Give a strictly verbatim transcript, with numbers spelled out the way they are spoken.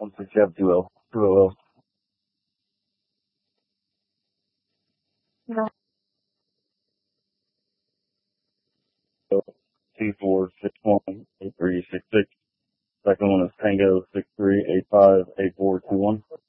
one six F two L. two L. No. T four six one eight three six six. Second one is Tango six three eight five eight four two one.